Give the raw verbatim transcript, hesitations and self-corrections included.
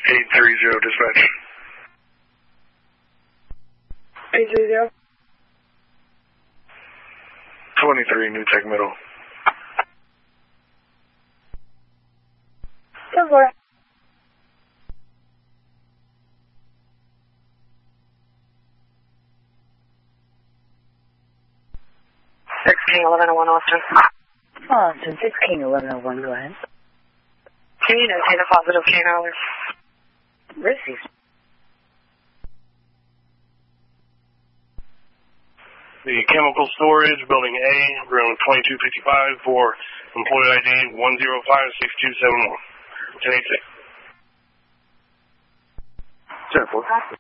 eight three zero, dispatch. eight three zero? twenty-three, New Tech Middle. Go for it. six King eleven oh one, Austin. Austin, six King eleven oh one, go ahead. Can you notate a positive K dollars? Received. The chemical storage, building A, room twenty-two fifty-five for employee I D one zero five six two seven one. ten eighty-six. Sir, four.